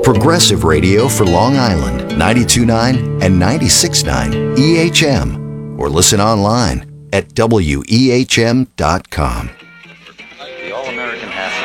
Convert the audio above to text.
Progressive Radio for Long Island, 92.9 and 96.9 EHM. Or listen online at wehm.com.